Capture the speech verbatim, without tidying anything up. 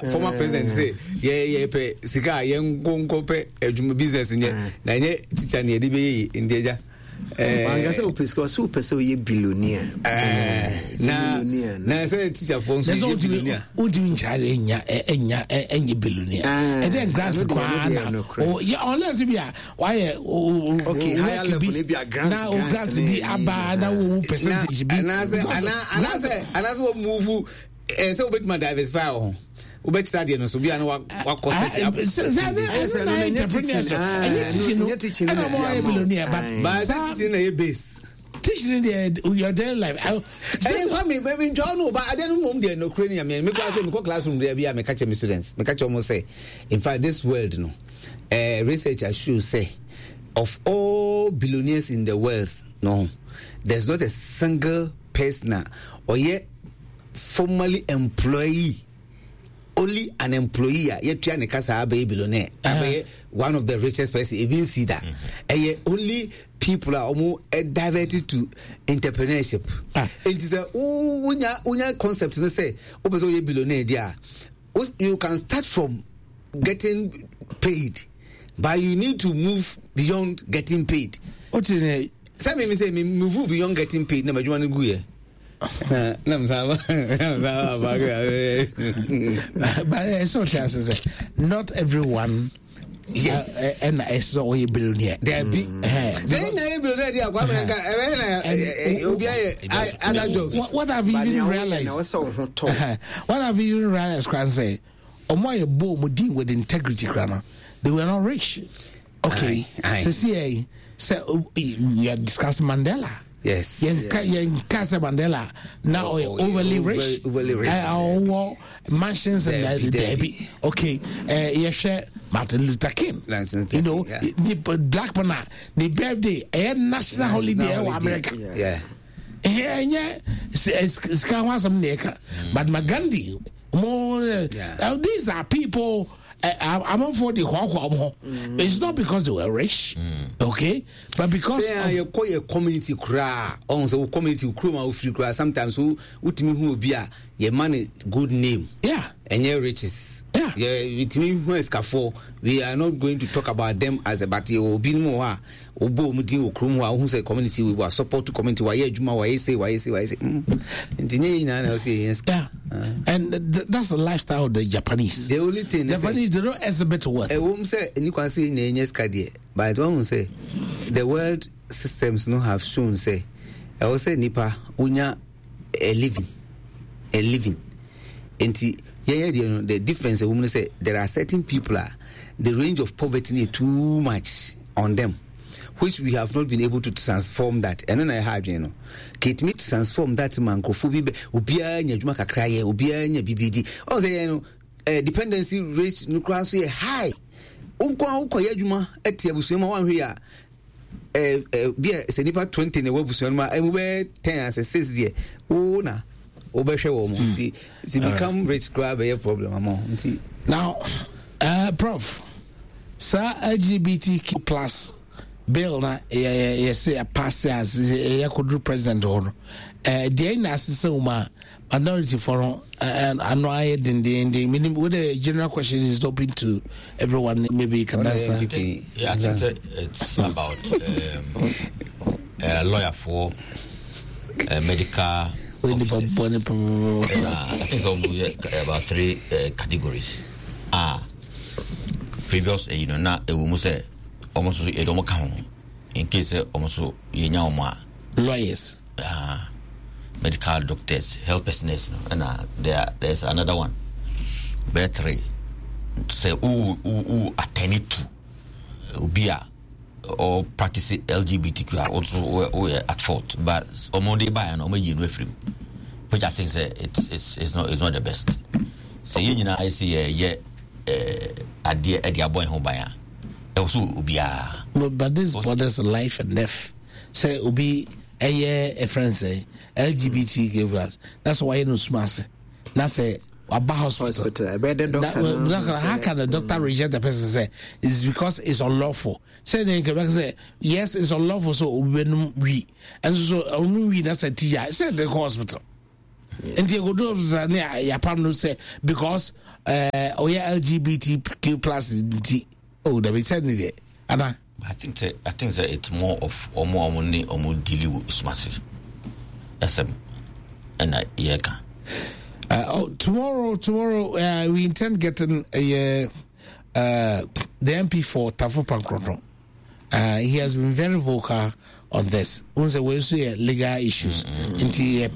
former president say yeah yeah pe sika yen gonko pe adwuma business nye na nye teacher ne de be India eh anga say opesko so person ye billionaire eh na na say teacher for so ye billionaire odi nchare enya enya enya billionaire e dey grant kwa oh yeah unless be why okay higher level be a grant na grant be aba na wo percentage be na say ana say ana say move eh say obet ma diversify o ubet study no so bia na wa cost up teaching no billionaire but teaching na base teaching the your daily life say for me maybe John no but I don't know there no crane me me say me go classroom there bia me catch my students me catch almost say in fact this world no uh, researchers should say of all billionaires in the world no there's not a single person or yet formerly employee only an employee yet try to kasa abe billionaire abe one of the richest person even see that and only people are almost diverted to entrepreneurship it is a unya unya concept to say opeso ye billionaire dia you can start from getting paid but you need to move beyond getting paid what in say me say me move beyond getting paid na madwuma no gu ye na na msama na baga but so chances not everyone yes and I saw a billionaire there be then a billionaire dia kwa menka e na obi aye other jobs what have you even realized what have you even realized can say omo ye bo mo deal with integrity krana they were not rich okay so see say we are discussing Mandela. Yes. Yen yen Casa Mandela now oh, overly over, rich. Overly rich. Uh, yeah. Mansions and the Debbie. Okay. Uh, yes, Martin Luther King. Luther King. You know, yeah. the black man, the birthday, a national holiday in America. Yeah. Yeah, yeah. It's kind of some neka. But Magandhi, more. Uh, these are people. Uh, I'm on for the mm. It's not because they were rich, mm. okay, but because say, of you call your community cry on so community crew free cry sometimes who ultimately who be a your money good name, yeah, and your riches, yeah, yeah. With me who is for we are not going to talk about them as a party or be more or bo mudi or crew who say community we will support to community why juma why say why say why say and yeah, and th- that's the lifestyle of the Japanese. The only thing Japanese they don't exhibit what a woman say and you can say in any scadi but one say the world systems no have shown say I will say nipa unya a living a living and yeah yeah the difference a woman say there are certain people are the range of poverty is too much on them which we have not been able to transform that and then I had you know Kate me transform that man kofubi ubia nya djuma kakra ye ubia nya B B D o say you know uh, dependency rate no cross so high unkwa ukoya djuma etia busuema wan hwe a eh eh bia se nipa twenty na wabusuema e mu be ten as six there o na obehwe wo mo nti to become rich grab a problem am nti now uh prof sa L G B T Q plus bill na yes a pass as a could president or uh the na assess uma minority forum and I know I didn't the minimum with the general question is open to everyone maybe you can answer. Yeah, I think it's about um, a lawyer for uh, medical officers. uh, I think about three uh, categories. Ah, previous uh, you know now a woman say almost a domo count in case almost you know lawyers. Ah. Medical doctors, health personnel, and uh, there there's another one. Better say who who who attend to ubia or practice L G B T Q are also who are at fault. But omode by and omode you free, which I think say it's it's it's not it's not the best. Say you know I see a yeah a dear a dear boy home by also ubia. But this borders life and death. Say ubi. A friend say L G B T Q plus. That's why you know smash. Now say about hospital. Doctor, how can the doctor reject the person? Say it's because it's unlawful. Say they can say yes, it's unlawful. So when we and so only we that's a T I said the hospital. And you go do Japan say because uh oh yeah L G B T Q plus oh that we said it. Anna. I think that I think that it's more of or more money or more dealing with Smasi. S M and I yeah. Uh, oh, tomorrow, tomorrow uh, we intend getting a uh, uh, the M P for Tafo Pankroton. Uh, he has been very vocal on this. Once we see legal issues, mm-hmm.